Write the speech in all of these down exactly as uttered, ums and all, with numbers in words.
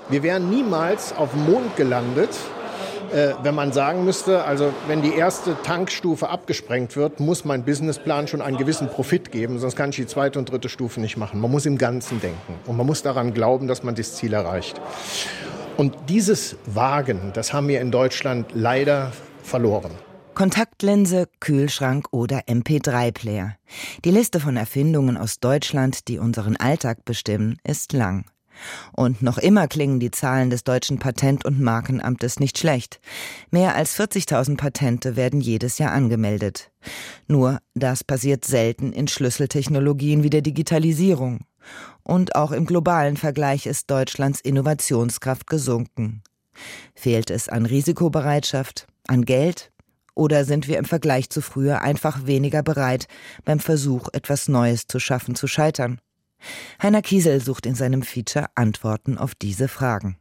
Wir wären niemals auf dem Mond gelandet, äh, wenn man sagen müsste, also wenn die erste Tankstufe abgesprengt wird, muss mein Businessplan schon einen gewissen Profit geben, sonst kann ich die zweite und dritte Stufe nicht machen. Man muss im Ganzen denken und man muss daran glauben, dass man das Ziel erreicht. Und dieses Wagen, das haben wir in Deutschland leider verloren. Kontaktlinse, Kühlschrank oder M P drei Player. Die Liste von Erfindungen aus Deutschland, die unseren Alltag bestimmen, ist lang. Und noch immer klingen die Zahlen des deutschen Patent- und Markenamtes nicht schlecht. Mehr als vierzigtausend Patente werden jedes Jahr angemeldet. Nur, das passiert selten in Schlüsseltechnologien wie der Digitalisierung. Und auch im globalen Vergleich ist Deutschlands Innovationskraft gesunken. Fehlt es an Risikobereitschaft, an Geld? Oder sind wir im Vergleich zu früher einfach weniger bereit, beim Versuch, etwas Neues zu schaffen, zu scheitern? Heiner Kiesel sucht in seinem Feature Antworten auf diese Fragen.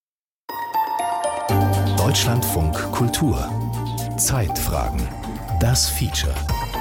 Deutschlandfunk Kultur. Zeitfragen. Das Feature.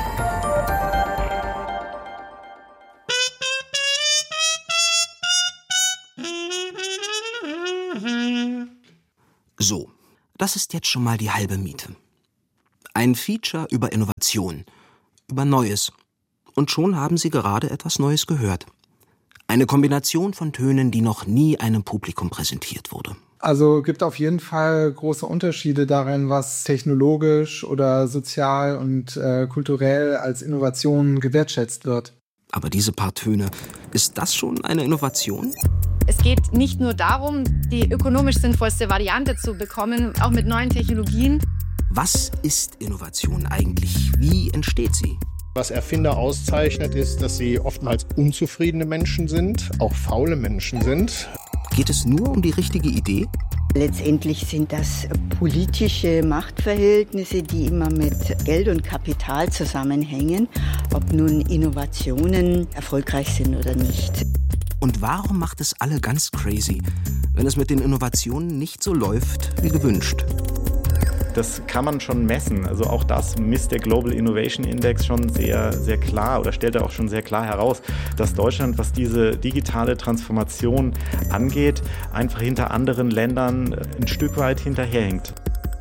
So, das ist jetzt schon mal die halbe Miete. Ein Feature über Innovation, über Neues. Und schon haben Sie gerade etwas Neues gehört. Eine Kombination von Tönen, die noch nie einem Publikum präsentiert wurde. Also gibt auf jeden Fall große Unterschiede darin, was technologisch oder sozial und äh, kulturell als Innovation gewertschätzt wird. Aber diese paar Töne, ist das schon eine Innovation? Es geht nicht nur darum, die ökonomisch sinnvollste Variante zu bekommen, auch mit neuen Technologien. Was ist Innovation eigentlich? Wie entsteht sie? Was Erfinder auszeichnet, ist, dass sie oftmals unzufriedene Menschen sind, auch faule Menschen sind. Geht es nur um die richtige Idee? Letztendlich sind das politische Machtverhältnisse, die immer mit Geld und Kapital zusammenhängen, ob nun Innovationen erfolgreich sind oder nicht. Und warum macht es alle ganz crazy, wenn es mit den Innovationen nicht so läuft wie gewünscht? Das kann man schon messen. Also auch das misst der Global Innovation Index schon sehr, sehr klar oder stellt er auch schon sehr klar heraus, dass Deutschland, was diese digitale Transformation angeht, einfach hinter anderen Ländern ein Stück weit hinterherhinkt.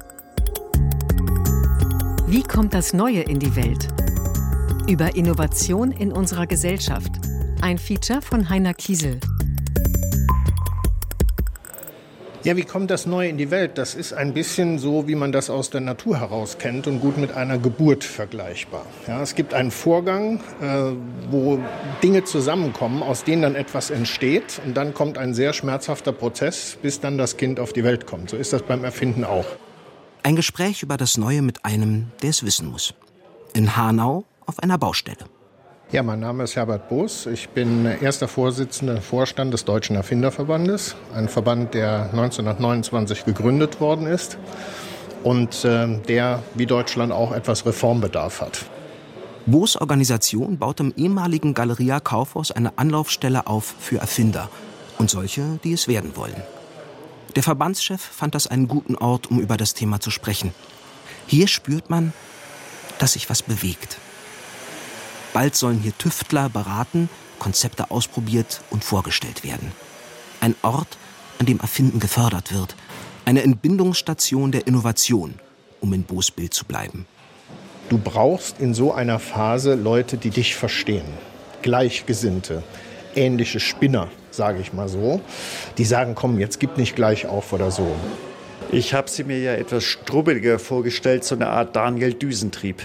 Wie kommt das Neue in die Welt? Über Innovation in unserer Gesellschaft. Ein Feature von Heiner Kiesel. Ja, wie kommt das Neue in die Welt? Das ist ein bisschen so, wie man das aus der Natur heraus kennt und gut mit einer Geburt vergleichbar. Ja, es gibt einen Vorgang, äh, wo Dinge zusammenkommen, aus denen dann etwas entsteht. Und dann kommt ein sehr schmerzhafter Prozess, bis dann das Kind auf die Welt kommt. So ist das beim Erfinden auch. Ein Gespräch über das Neue mit einem, der es wissen muss. In Hanau auf einer Baustelle. Ja, mein Name ist Herbert Boos. Ich bin erster Vorsitzender im Vorstand des Deutschen Erfinderverbandes. Ein Verband, der neunzehnhundertneunundzwanzig gegründet worden ist und äh, der, wie Deutschland, auch etwas Reformbedarf hat. Boos' Organisation baut im ehemaligen Galeria Kaufhaus eine Anlaufstelle auf für Erfinder und solche, die es werden wollen. Der Verbandschef fand das einen guten Ort, um über das Thema zu sprechen. Hier spürt man, dass sich was bewegt. Bald sollen hier Tüftler beraten, Konzepte ausprobiert und vorgestellt werden. Ein Ort, an dem Erfinden gefördert wird. Eine Entbindungsstation der Innovation, um in Boos' Bild zu bleiben. Du brauchst in so einer Phase Leute, die dich verstehen. Gleichgesinnte, ähnliche Spinner, sage ich mal so. Die sagen, komm, jetzt gib nicht gleich auf oder so. Ich habe sie mir ja etwas strubbeliger vorgestellt, so eine Art Daniel Düsentrieb.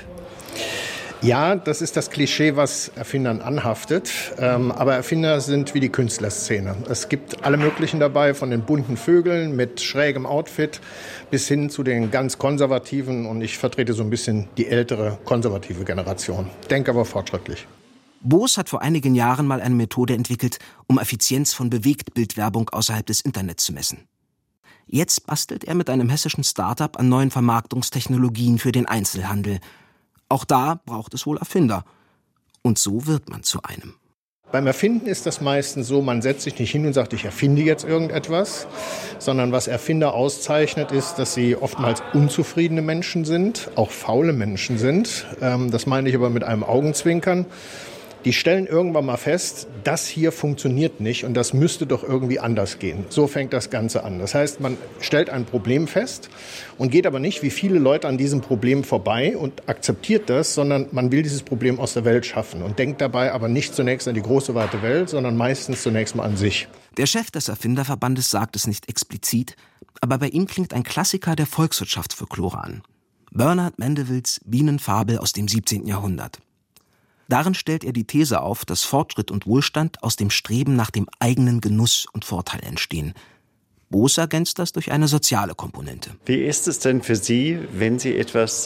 Ja, das ist das Klischee, was Erfindern anhaftet. Ähm, aber Erfinder sind wie die Künstlerszene. Es gibt alle möglichen dabei, von den bunten Vögeln mit schrägem Outfit bis hin zu den ganz konservativen. Und ich vertrete so ein bisschen die ältere konservative Generation. Denke aber fortschrittlich. Boos hat vor einigen Jahren mal eine Methode entwickelt, um Effizienz von Bewegtbildwerbung außerhalb des Internets zu messen. Jetzt bastelt er mit einem hessischen Start-up an neuen Vermarktungstechnologien für den Einzelhandel. Auch da braucht es wohl Erfinder. Und so wird man zu einem. Beim Erfinden ist das meistens so, man setzt sich nicht hin und sagt, ich erfinde jetzt irgendetwas, sondern was Erfinder auszeichnet, ist, dass sie oftmals unzufriedene Menschen sind, auch faule Menschen sind. Das meine ich aber mit einem Augenzwinkern. Die stellen irgendwann mal fest, das hier funktioniert nicht und das müsste doch irgendwie anders gehen. So fängt das Ganze an. Das heißt, man stellt ein Problem fest und geht aber nicht wie viele Leute an diesem Problem vorbei und akzeptiert das, sondern man will dieses Problem aus der Welt schaffen und denkt dabei aber nicht zunächst an die große, weite Welt, sondern meistens zunächst mal an sich. Der Chef des Erfinderverbandes sagt es nicht explizit, aber bei ihm klingt ein Klassiker der Volkswirtschaftsfolklore an. Bernard Mendevilles Bienenfabel aus dem siebzehnten Jahrhundert. Darin stellt er die These auf, dass Fortschritt und Wohlstand aus dem Streben nach dem eigenen Genuss und Vorteil entstehen. Boos ergänzt das durch eine soziale Komponente. Wie ist es denn für Sie, wenn Sie etwas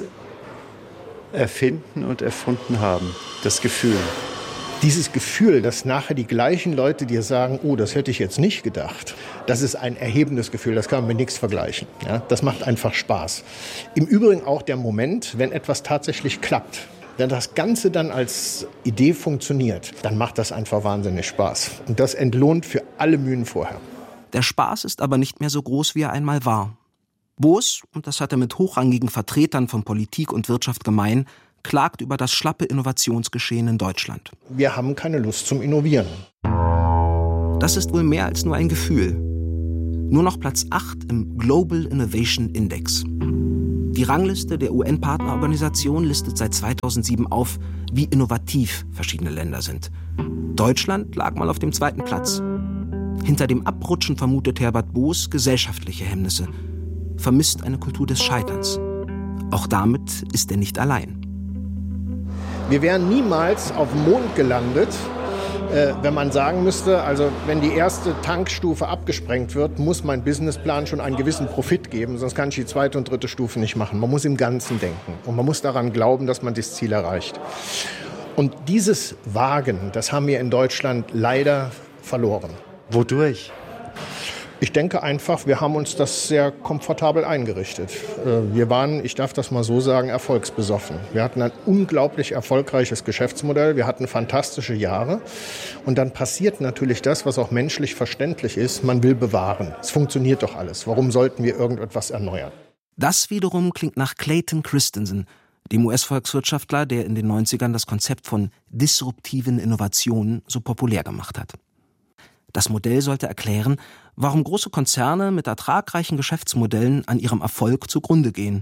erfinden und erfunden haben? Das Gefühl. Dieses Gefühl, dass nachher die gleichen Leute dir sagen, oh, das hätte ich jetzt nicht gedacht, das ist ein erhebendes Gefühl, das kann man mit nichts vergleichen. Ja, das macht einfach Spaß. Im Übrigen auch der Moment, wenn etwas tatsächlich klappt. Wenn das Ganze dann als Idee funktioniert, dann macht das einfach wahnsinnig Spaß. Und das entlohnt für alle Mühen vorher. Der Spaß ist aber nicht mehr so groß, wie er einmal war. Boos, und das hat er mit hochrangigen Vertretern von Politik und Wirtschaft gemein, klagt über das schlappe Innovationsgeschehen in Deutschland. Wir haben keine Lust zum Innovieren. Das ist wohl mehr als nur ein Gefühl. Nur noch Platz acht im Global Innovation Index. Die Rangliste der U N-Partnerorganisation listet seit zweitausendsieben auf, wie innovativ verschiedene Länder sind. Deutschland lag mal auf dem zweiten Platz. Hinter dem Abrutschen vermutet Herbert Boos gesellschaftliche Hemmnisse, vermisst eine Kultur des Scheiterns. Auch damit ist er nicht allein. Wir wären niemals auf dem Mond gelandet, äh, wenn man sagen müsste, also wenn die erste Tankstufe abgesprengt wird, muss mein Businessplan schon einen gewissen Profit geben, sonst kann ich die zweite und dritte Stufe nicht machen. Man muss im Ganzen denken und man muss daran glauben, dass man das Ziel erreicht. Und dieses Wagen, das haben wir in Deutschland leider verloren. Wodurch? Ich denke einfach, wir haben uns das sehr komfortabel eingerichtet. Wir waren, ich darf das mal so sagen, erfolgsbesoffen. Wir hatten ein unglaublich erfolgreiches Geschäftsmodell, wir hatten fantastische Jahre. Und dann passiert natürlich das, was auch menschlich verständlich ist, man will bewahren. Es funktioniert doch alles. Warum sollten wir irgendetwas erneuern? Das wiederum klingt nach Clayton Christensen, dem U S-Volkswirtschaftler, der in den neunzigern das Konzept von disruptiven Innovationen so populär gemacht hat. Das Modell sollte erklären, warum große Konzerne mit ertragreichen Geschäftsmodellen an ihrem Erfolg zugrunde gehen.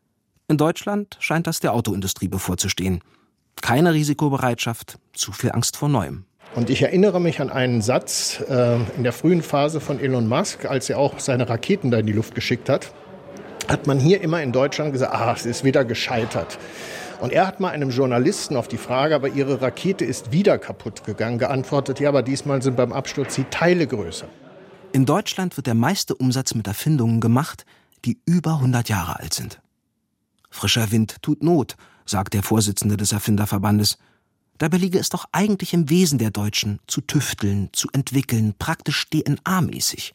In Deutschland scheint das der Autoindustrie bevorzustehen. Keine Risikobereitschaft, zu viel Angst vor Neuem. Und ich erinnere mich an einen Satz äh, in der frühen Phase von Elon Musk, als er auch seine Raketen da in die Luft geschickt hat, hat man hier immer in Deutschland gesagt, ah, es ist wieder gescheitert. Und er hat mal einem Journalisten auf die Frage, aber Ihre Rakete ist wieder kaputt gegangen, geantwortet, ja, aber diesmal sind beim Absturz die Teile größer. In Deutschland wird der meiste Umsatz mit Erfindungen gemacht, die über hundert Jahre alt sind. Frischer Wind tut Not, sagt der Vorsitzende des Erfinderverbandes. Dabei liege es doch eigentlich im Wesen der Deutschen, zu tüfteln, zu entwickeln, praktisch D N A-mäßig.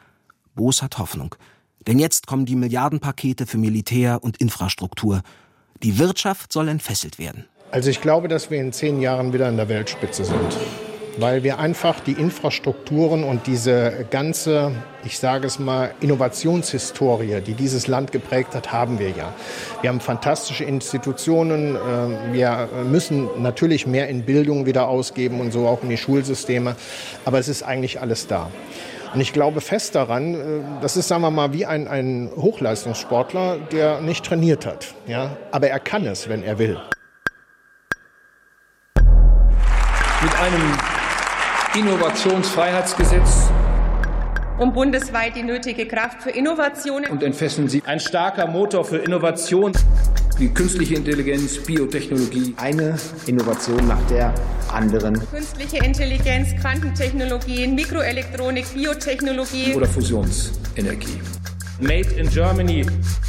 Boos hat Hoffnung, denn jetzt kommen die Milliardenpakete für Militär und Infrastruktur. Die Wirtschaft soll entfesselt werden. Also ich glaube, dass wir in zehn Jahren wieder in der Weltspitze sind. Weil wir einfach die Infrastrukturen und diese ganze, ich sage es mal, Innovationshistorie, die dieses Land geprägt hat, haben wir ja. Wir haben fantastische Institutionen. Wir müssen natürlich mehr in Bildung wieder ausgeben und so auch in die Schulsysteme. Aber es ist eigentlich alles da. Und ich glaube fest daran, das ist, sagen wir mal, wie ein, ein Hochleistungssportler, der nicht trainiert hat. Ja? Aber er kann es, wenn er will. Mit einem Innovationsfreiheitsgesetz um bundesweit die nötige Kraft für Innovationen und entfesseln Sie ein starker Motor für Innovation wie künstliche Intelligenz, Biotechnologie. Eine Innovation nach der anderen. Künstliche Intelligenz, Quantentechnologien, Mikroelektronik, Biotechnologie oder Fusionsenergie. Made in Germany.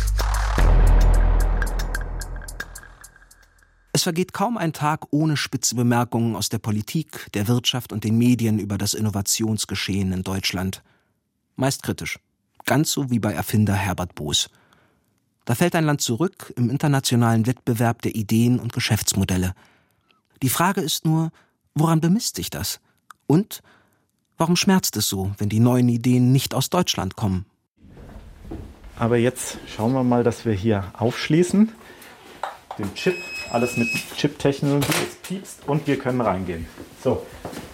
Es vergeht kaum ein Tag ohne spitze Bemerkungen aus der Politik, der Wirtschaft und den Medien über das Innovationsgeschehen in Deutschland. Meist kritisch, ganz so wie bei Erfinder Herbert Boos. Da fällt ein Land zurück im internationalen Wettbewerb der Ideen und Geschäftsmodelle. Die Frage ist nur, woran bemisst sich das? Und warum schmerzt es so, wenn die neuen Ideen nicht aus Deutschland kommen? Aber jetzt schauen wir mal, dass wir hier aufschließen, den Chip Alles mit Chip-Technologie, es piepst und wir können reingehen. So,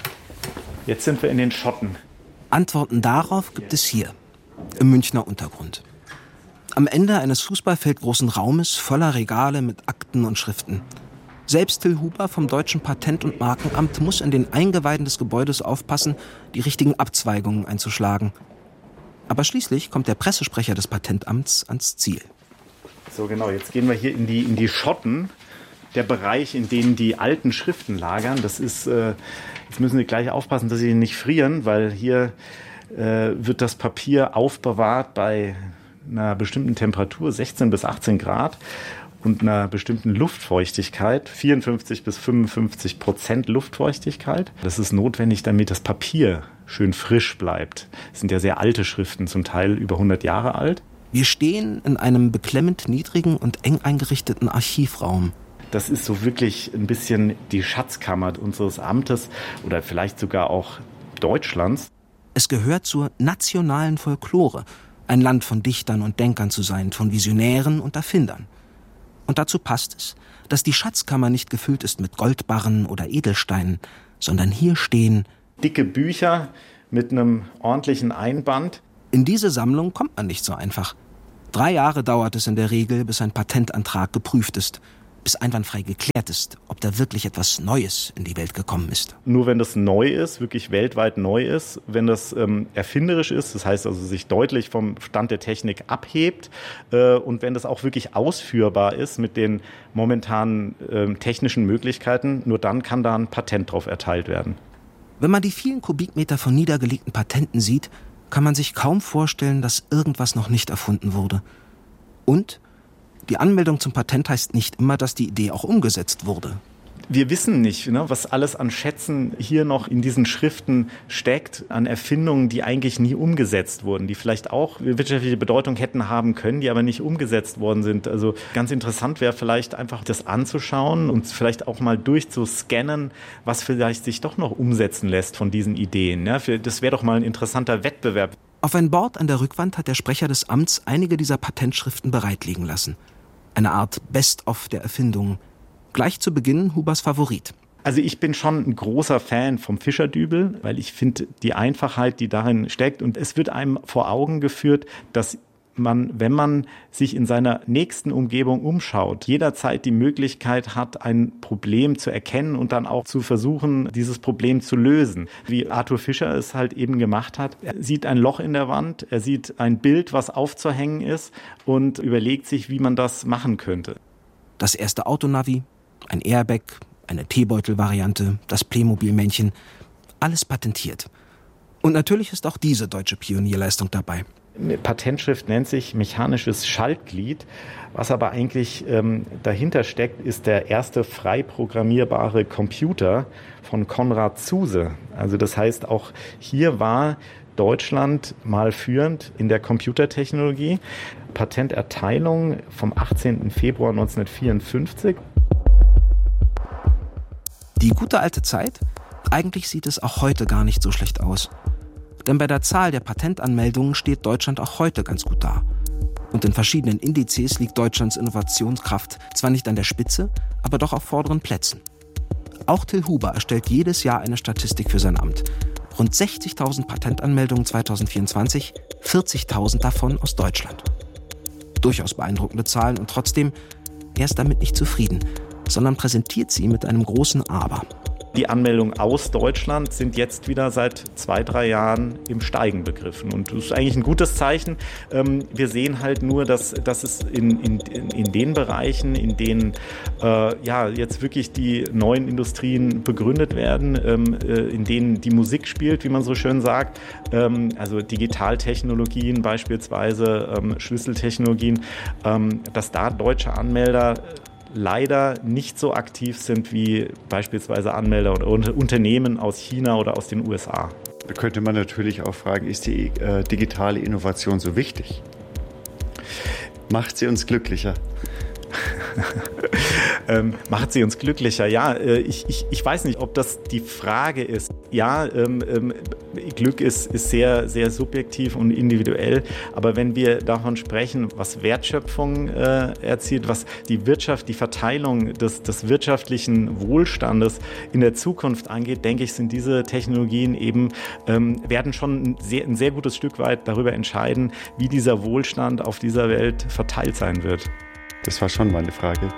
jetzt sind wir in den Schotten. Antworten darauf gibt es hier, im Münchner Untergrund. Am Ende eines fußballfeldgroßen Raumes voller Regale mit Akten und Schriften. Selbst Till Huber vom Deutschen Patent- und Markenamt muss in den Eingeweiden des Gebäudes aufpassen, die richtigen Abzweigungen einzuschlagen. Aber schließlich kommt der Pressesprecher des Patentamts ans Ziel. So genau, jetzt gehen wir hier in die, in die Schotten. Der Bereich, in dem die alten Schriften lagern, das ist, äh, jetzt müssen Sie gleich aufpassen, dass Sie nicht frieren, weil hier äh, wird das Papier aufbewahrt bei einer bestimmten Temperatur, sechzehn bis achtzehn Grad. Und einer bestimmten Luftfeuchtigkeit, vierundfünfzig bis fünfundfünfzig Prozent Luftfeuchtigkeit. Das ist notwendig, damit das Papier schön frisch bleibt. Das sind ja sehr alte Schriften, zum Teil über hundert Jahre alt. Wir stehen in einem beklemmend niedrigen und eng eingerichteten Archivraum. Das ist so wirklich ein bisschen die Schatzkammer unseres Amtes oder vielleicht sogar auch Deutschlands. Es gehört zur nationalen Folklore, ein Land von Dichtern und Denkern zu sein, von Visionären und Erfindern. Und dazu passt es, dass die Schatzkammer nicht gefüllt ist mit Goldbarren oder Edelsteinen, sondern hier stehen dicke Bücher mit einem ordentlichen Einband. In diese Sammlung kommt man nicht so einfach. Drei Jahre dauert es in der Regel, bis ein Patentantrag geprüft ist, bis einwandfrei geklärt ist, ob da wirklich etwas Neues in die Welt gekommen ist. Nur wenn das neu ist, wirklich weltweit neu ist, wenn das ähm, erfinderisch ist, das heißt also sich deutlich vom Stand der Technik abhebt äh, und wenn das auch wirklich ausführbar ist mit den momentanen äh, technischen Möglichkeiten, nur dann kann da ein Patent drauf erteilt werden. Wenn man die vielen Kubikmeter von niedergelegten Patenten sieht, kann man sich kaum vorstellen, dass irgendwas noch nicht erfunden wurde. Und die Anmeldung zum Patent heißt nicht immer, dass die Idee auch umgesetzt wurde. Wir wissen nicht, ne, was alles an Schätzen hier noch in diesen Schriften steckt, an Erfindungen, die eigentlich nie umgesetzt wurden, die vielleicht auch wirtschaftliche Bedeutung hätten haben können, die aber nicht umgesetzt worden sind. Also ganz interessant wäre vielleicht einfach das anzuschauen und vielleicht auch mal durchzuscannen, was vielleicht sich doch noch umsetzen lässt von diesen Ideen. Ja, das wäre doch mal ein interessanter Wettbewerb. Auf ein Board an der Rückwand hat der Sprecher des Amts einige dieser Patentschriften bereitlegen lassen. Eine Art Best-of der Erfindungen. Gleich zu Beginn Hubers Favorit. Also ich bin schon ein großer Fan vom Fischerdübel, weil ich finde die Einfachheit, die darin steckt. Und es wird einem vor Augen geführt, dass man, wenn man sich in seiner nächsten Umgebung umschaut, jederzeit die Möglichkeit hat, ein Problem zu erkennen und dann auch zu versuchen, dieses Problem zu lösen. Wie Arthur Fischer es halt eben gemacht hat. Er sieht ein Loch in der Wand, er sieht ein Bild, was aufzuhängen ist und überlegt sich, wie man das machen könnte. Das erste Autonavi, ein Airbag, eine Teebeutel-Variante, das Playmobil-Männchen, alles patentiert. Und natürlich ist auch diese deutsche Pionierleistung dabei. Eine Patentschrift nennt sich mechanisches Schaltglied. Was aber eigentlich ähm, dahinter steckt, ist der erste frei programmierbare Computer von Konrad Zuse. Also das heißt, auch hier war Deutschland mal führend in der Computertechnologie. Patenterteilung vom achtzehnten Februar neunzehnhundertvierundfünfzig. Die gute alte Zeit? Eigentlich sieht es auch heute gar nicht so schlecht aus. Denn bei der Zahl der Patentanmeldungen steht Deutschland auch heute ganz gut da. Und in verschiedenen Indizes liegt Deutschlands Innovationskraft zwar nicht an der Spitze, aber doch auf vorderen Plätzen. Auch Till Huber erstellt jedes Jahr eine Statistik für sein Amt. Rund sechzigtausend Patentanmeldungen zweitausendvierundzwanzig, vierzigtausend davon aus Deutschland. Durchaus beeindruckende Zahlen und trotzdem, er ist damit nicht zufrieden, sondern präsentiert sie mit einem großen Aber. Die Anmeldungen aus Deutschland sind jetzt wieder seit zwei, drei Jahren im Steigen begriffen. Und das ist eigentlich ein gutes Zeichen. Wir sehen halt nur, dass, dass es in, in, in den Bereichen, in denen äh, ja, jetzt wirklich die neuen Industrien begründet werden, ähm, in denen die Musik spielt, wie man so schön sagt, ähm, also Digitaltechnologien beispielsweise, ähm, Schlüsseltechnologien, ähm, dass da deutsche Anmelder leider nicht so aktiv sind wie beispielsweise Anmelder oder Unternehmen aus China oder aus den U S A. Da könnte man natürlich auch fragen, ist die äh, digitale Innovation so wichtig? Macht sie uns glücklicher? ähm, macht sie uns glücklicher? Ja, äh, ich, ich, ich weiß nicht, ob das die Frage ist. Ja, ähm, ähm, Glück ist, ist sehr, sehr subjektiv und individuell, aber wenn wir davon sprechen, was Wertschöpfung äh, erzielt, was die Wirtschaft, die Verteilung des, des wirtschaftlichen Wohlstandes in der Zukunft angeht, denke ich, sind diese Technologien eben, ähm, werden schon ein sehr, ein sehr gutes Stück weit darüber entscheiden, wie dieser Wohlstand auf dieser Welt verteilt sein wird. Das war schon mal eine Frage.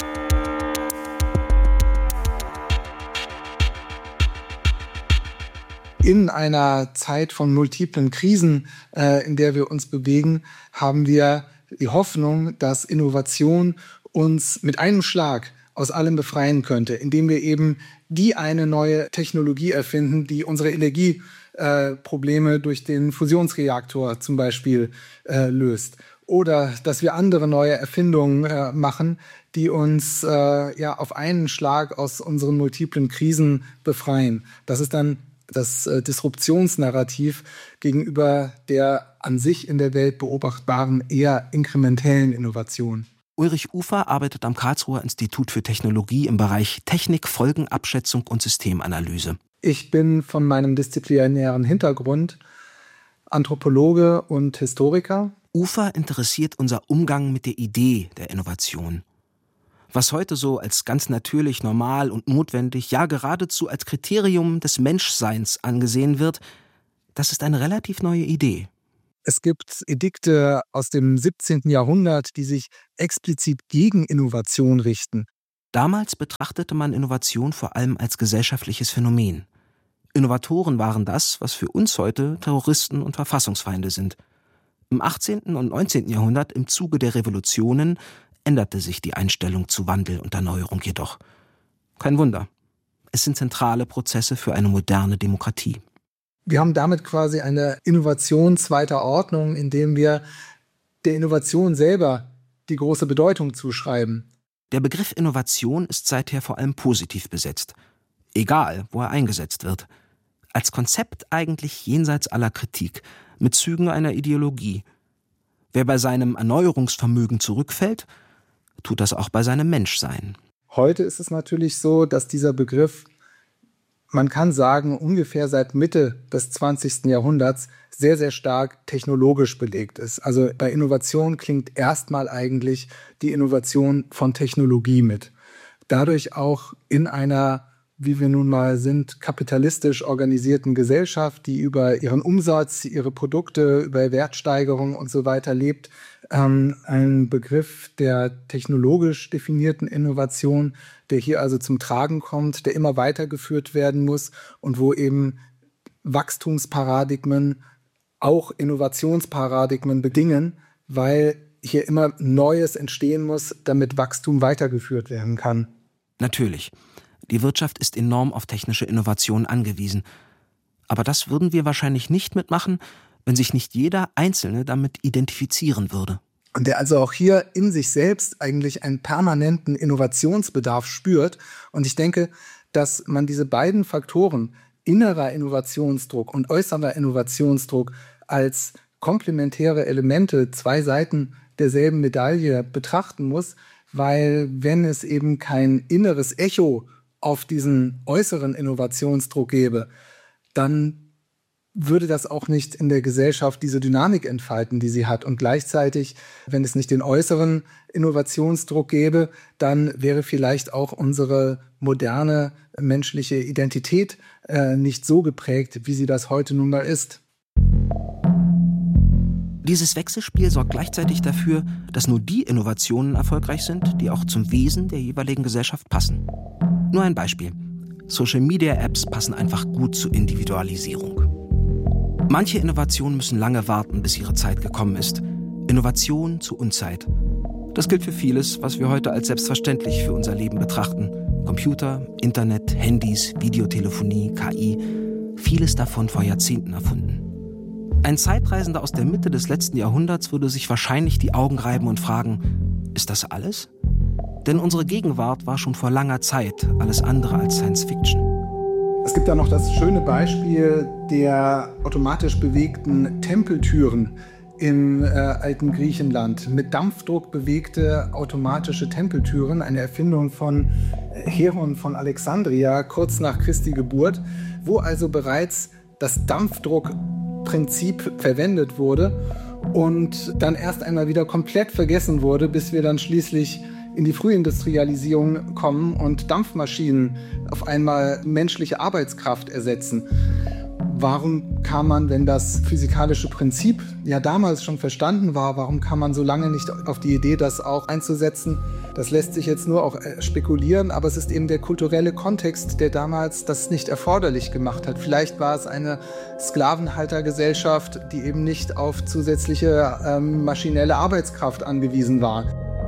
In einer Zeit von multiplen Krisen, äh, in der wir uns bewegen, haben wir die Hoffnung, dass Innovation uns mit einem Schlag aus allem befreien könnte, indem wir eben die eine neue Technologie erfinden, die unsere Energieprobleme äh, durch den Fusionsreaktor zum Beispiel äh, löst. Oder dass wir andere neue Erfindungen äh, machen, die uns äh, ja auf einen Schlag aus unseren multiplen Krisen befreien. Das ist dann das äh, Disruptionsnarrativ gegenüber der an sich in der Welt beobachtbaren eher inkrementellen Innovation. Ulrich Ufer arbeitet am Karlsruher Institut für Technologie im Bereich Technik, Folgenabschätzung und Systemanalyse. Ich bin von meinem disziplinären Hintergrund Anthropologe und Historiker. Ufer interessiert unser Umgang mit der Idee der Innovation. Was heute so als ganz natürlich, normal und notwendig, ja geradezu als Kriterium des Menschseins angesehen wird, das ist eine relativ neue Idee. Es gibt Edikte aus dem siebzehnten Jahrhundert, die sich explizit gegen Innovation richten. Damals betrachtete man Innovation vor allem als gesellschaftliches Phänomen. Innovatoren waren das, was für uns heute Terroristen und Verfassungsfeinde sind. Im achtzehnten und neunzehnten Jahrhundert, im Zuge der Revolutionen, änderte sich die Einstellung zu Wandel und Erneuerung jedoch. Kein Wunder. Es sind zentrale Prozesse für eine moderne Demokratie. Wir haben damit quasi eine Innovation zweiter Ordnung, indem wir der Innovation selber die große Bedeutung zuschreiben. Der Begriff Innovation ist seither vor allem positiv besetzt. Egal, wo er eingesetzt wird. Als Konzept eigentlich jenseits aller Kritik, mit Zügen einer Ideologie. Wer bei seinem Erneuerungsvermögen zurückfällt, tut das auch bei seinem Menschsein. Heute ist es natürlich so, dass dieser Begriff, man kann sagen, ungefähr seit Mitte des zwanzigsten Jahrhunderts sehr, sehr stark technologisch belegt ist. Also bei Innovation klingt erstmal eigentlich die Innovation von Technologie mit. Dadurch auch in einer, wie wir nun mal sind, kapitalistisch organisierten Gesellschaft, die über ihren Umsatz, ihre Produkte, über Wertsteigerung und so weiter lebt, ähm, ein Begriff der technologisch definierten Innovation, der hier also zum Tragen kommt, der immer weitergeführt werden muss und wo eben Wachstumsparadigmen auch Innovationsparadigmen bedingen, weil hier immer Neues entstehen muss, damit Wachstum weitergeführt werden kann. Natürlich. Die Wirtschaft ist enorm auf technische Innovation angewiesen. Aber das würden wir wahrscheinlich nicht mitmachen, wenn sich nicht jeder Einzelne damit identifizieren würde. Und der also auch hier in sich selbst eigentlich einen permanenten Innovationsbedarf spürt. Und ich denke, dass man diese beiden Faktoren, innerer Innovationsdruck und äußerer Innovationsdruck, als komplementäre Elemente, zwei Seiten derselben Medaille betrachten muss, weil wenn es eben kein inneres Echo auf diesen äußeren Innovationsdruck gäbe, dann würde das auch nicht in der Gesellschaft diese Dynamik entfalten, die sie hat. Und gleichzeitig, wenn es nicht den äußeren Innovationsdruck gäbe, dann wäre vielleicht auch unsere moderne menschliche Identität äh, nicht so geprägt, wie sie das heute nun mal ist. Dieses Wechselspiel sorgt gleichzeitig dafür, dass nur die Innovationen erfolgreich sind, die auch zum Wesen der jeweiligen Gesellschaft passen. Nur ein Beispiel. Social-Media-Apps passen einfach gut zur Individualisierung. Manche Innovationen müssen lange warten, bis ihre Zeit gekommen ist. Innovation zur Unzeit. Das gilt für vieles, was wir heute als selbstverständlich für unser Leben betrachten. Computer, Internet, Handys, Videotelefonie, K I. Vieles davon vor Jahrzehnten erfunden. Ein Zeitreisender aus der Mitte des letzten Jahrhunderts würde sich wahrscheinlich die Augen reiben und fragen, ist das alles? Denn unsere Gegenwart war schon vor langer Zeit alles andere als Science Fiction. Es gibt da noch das schöne Beispiel der automatisch bewegten Tempeltüren im äh, alten Griechenland. Mit Dampfdruck bewegte automatische Tempeltüren, eine Erfindung von Heron von Alexandria kurz nach Christi Geburt, wo also bereits das Dampfdruckprinzip verwendet wurde und dann erst einmal wieder komplett vergessen wurde, bis wir dann schließlich in die Frühindustrialisierung kommen und Dampfmaschinen auf einmal menschliche Arbeitskraft ersetzen. Warum kam man, wenn das physikalische Prinzip ja damals schon verstanden war, warum kam man so lange nicht auf die Idee, das auch einzusetzen? Das lässt sich jetzt nur auch spekulieren, aber es ist eben der kulturelle Kontext, der damals das nicht erforderlich gemacht hat. Vielleicht war es eine Sklavenhaltergesellschaft, die eben nicht auf zusätzliche ähm, maschinelle Arbeitskraft angewiesen war.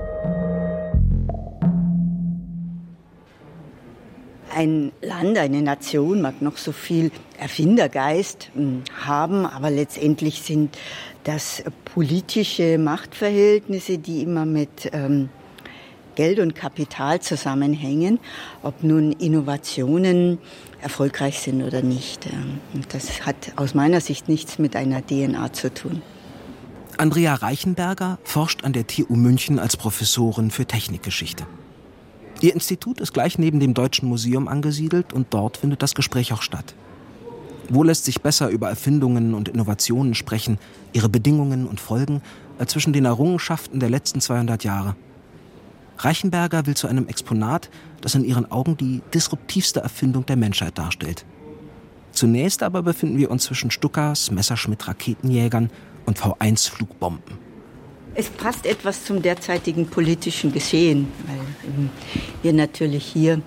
Ein Land, eine Nation mag noch so viel Erfindergeist haben, aber letztendlich sind das politische Machtverhältnisse, die immer mit ähm, Geld und Kapital zusammenhängen, ob nun Innovationen erfolgreich sind oder nicht. Und das hat aus meiner Sicht nichts mit einer D N A zu tun. Andrea Reichenberger forscht an der T U München als Professorin für Technikgeschichte. Ihr Institut ist gleich neben dem Deutschen Museum angesiedelt und dort findet das Gespräch auch statt. Wo lässt sich besser über Erfindungen und Innovationen sprechen, ihre Bedingungen und Folgen, als zwischen den Errungenschaften der letzten zweihundert Jahre? Reichenberger will zu einem Exponat, das in ihren Augen die disruptivste Erfindung der Menschheit darstellt. Zunächst aber befinden wir uns zwischen Stuckers, Messerschmitt-Raketenjägern und V eins Flugbomben. Es passt etwas zum derzeitigen politischen Geschehen, weil wir natürlich hier